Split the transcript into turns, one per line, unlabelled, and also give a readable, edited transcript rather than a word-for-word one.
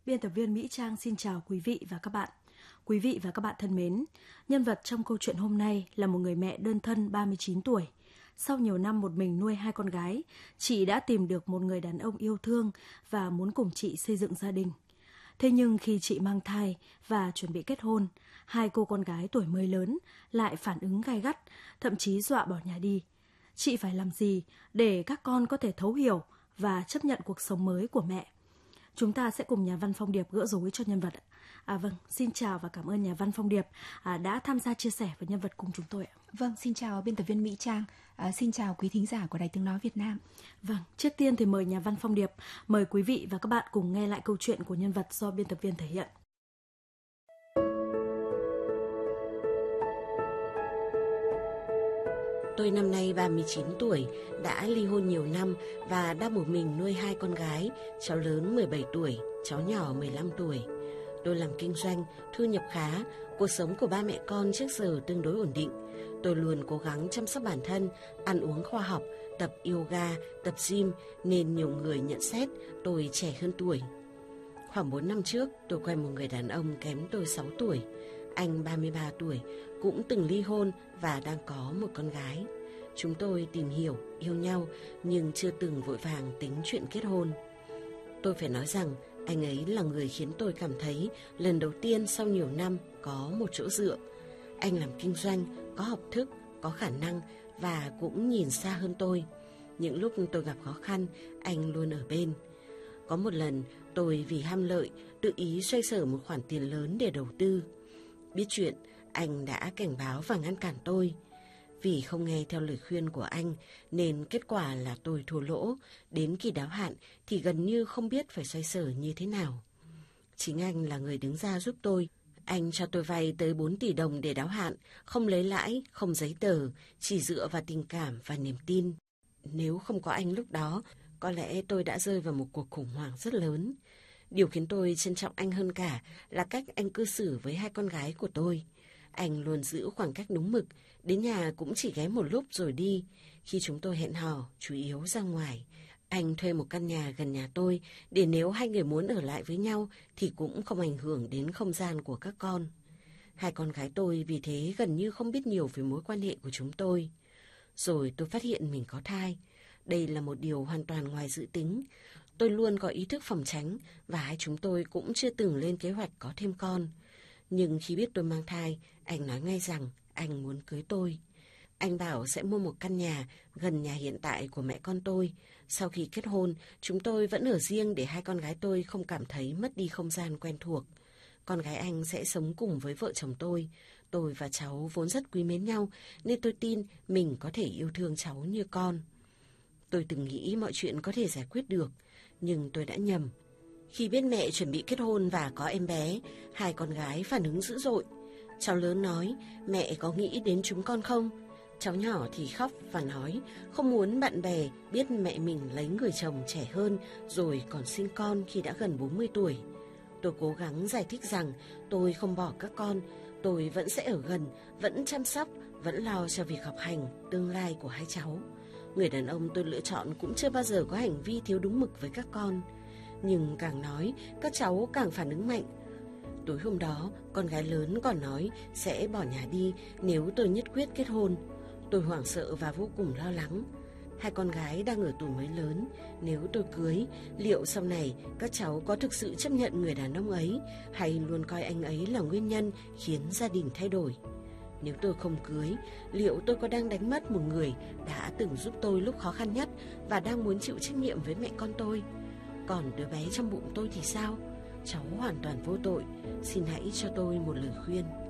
Biên tập viên Mỹ Trang xin chào quý vị và các bạn. Quý vị và các bạn thân mến, nhân vật trong câu chuyện hôm nay là một người mẹ đơn thân 39 tuổi. Sau nhiều năm một mình nuôi 2 con gái, chị đã tìm được một người đàn ông yêu thương và muốn cùng chị xây dựng gia đình. Thế nhưng khi chị mang thai và chuẩn bị kết hôn, 2 cô con gái tuổi mới lớn lại phản ứng gay gắt, thậm chí dọa bỏ nhà đi. Chị phải làm gì để các con có thể thấu hiểu và chấp nhận cuộc sống mới của mẹ? Chúng ta sẽ cùng nhà văn Phong Điệp gỡ rối cho nhân vật. Vâng, xin chào và cảm ơn nhà văn Phong Điệp đã tham gia chia sẻ với nhân vật cùng chúng tôi ạ.
Vâng, xin chào biên tập viên Mỹ Trang, xin chào quý thính giả của Đài Tiếng Nói Việt Nam.
Vâng, trước tiên thì mời nhà văn Phong Điệp, mời quý vị và các bạn cùng nghe lại câu chuyện của nhân vật do biên tập viên thể hiện.
Tôi năm nay 39 tuổi, đã ly hôn nhiều năm và đang một mình nuôi 2 con gái, cháu lớn 17 tuổi, cháu nhỏ 15 tuổi. Tôi làm kinh doanh, thu nhập khá, cuộc sống của ba mẹ con trước giờ tương đối ổn định. Tôi luôn cố gắng chăm sóc bản thân, ăn uống khoa học, tập yoga, tập gym nên nhiều người nhận xét tôi trẻ hơn tuổi. Khoảng 4 năm trước, tôi quen một người đàn ông kém tôi 6 tuổi. Anh 33 tuổi, cũng từng ly hôn và đang có một con gái. Chúng tôi tìm hiểu, yêu nhau nhưng chưa từng vội vàng tính chuyện kết hôn. Tôi phải nói rằng anh ấy là người khiến tôi cảm thấy lần đầu tiên sau nhiều năm có một chỗ dựa. Anh làm kinh doanh, có học thức, có khả năng và cũng nhìn xa hơn tôi. Những lúc tôi gặp khó khăn, anh luôn ở bên. Có một lần tôi vì ham lợi tự ý xoay sở một khoản tiền lớn để đầu tư. Biết chuyện, anh đã cảnh báo và ngăn cản tôi. Vì không nghe theo lời khuyên của anh nên kết quả là tôi thua lỗ. Đến kỳ đáo hạn thì gần như không biết phải xoay sở như thế nào. Chính anh là người đứng ra giúp tôi. Anh cho tôi vay tới 4 tỷ đồng để đáo hạn, không lấy lãi, không giấy tờ, chỉ dựa vào tình cảm và niềm tin. Nếu không có anh lúc đó, có lẽ tôi đã rơi vào một cuộc khủng hoảng rất lớn. Điều khiến tôi trân trọng anh hơn cả là cách anh cư xử với 2 con gái của tôi. Anh luôn giữ khoảng cách đúng mực, đến nhà cũng chỉ ghé một lúc rồi đi. Khi chúng tôi hẹn hò, chủ yếu ra ngoài. Anh thuê một căn nhà gần nhà tôi để nếu hai người muốn ở lại với nhau thì cũng không ảnh hưởng đến không gian của các con. 2 con gái tôi vì thế gần như không biết nhiều về mối quan hệ của chúng tôi. Rồi tôi phát hiện mình có thai. Đây là một điều hoàn toàn ngoài dự tính. Tôi luôn có ý thức phòng tránh và hai chúng tôi cũng chưa từng lên kế hoạch có thêm con. Nhưng khi biết tôi mang thai, anh nói ngay rằng anh muốn cưới tôi. Anh bảo sẽ mua một căn nhà gần nhà hiện tại của mẹ con tôi. Sau khi kết hôn, chúng tôi vẫn ở riêng để 2 con gái tôi không cảm thấy mất đi không gian quen thuộc. Con gái anh sẽ sống cùng với vợ chồng tôi. Tôi và cháu vốn rất quý mến nhau nên tôi tin mình có thể yêu thương cháu như con. Tôi từng nghĩ mọi chuyện có thể giải quyết được, nhưng tôi đã nhầm. Khi biết mẹ chuẩn bị kết hôn và có em bé, 2 con gái phản ứng dữ dội. Cháu lớn nói, mẹ có nghĩ đến chúng con không? Cháu nhỏ thì khóc và nói, không muốn bạn bè biết mẹ mình lấy người chồng trẻ hơn rồi còn sinh con khi đã gần 40 tuổi. Tôi cố gắng giải thích rằng tôi không bỏ các con, tôi vẫn sẽ ở gần, vẫn chăm sóc, vẫn lo cho việc học hành, tương lai của 2 cháu. Người đàn ông tôi lựa chọn cũng chưa bao giờ có hành vi thiếu đúng mực với các con. Nhưng càng nói, các cháu càng phản ứng mạnh. Tối hôm đó, con gái lớn còn nói sẽ bỏ nhà đi nếu tôi nhất quyết kết hôn. Tôi hoảng sợ và vô cùng lo lắng. 2 con gái đang ở tuổi mới lớn. Nếu tôi cưới, liệu sau này các cháu có thực sự chấp nhận người đàn ông ấy hay luôn coi anh ấy là nguyên nhân khiến gia đình thay đổi? Nếu tôi không cưới, liệu tôi có đang đánh mất một người đã từng giúp tôi lúc khó khăn nhất và đang muốn chịu trách nhiệm với mẹ con tôi? Còn đứa bé trong bụng tôi thì sao? Cháu hoàn toàn vô tội. Xin hãy cho tôi một lời khuyên.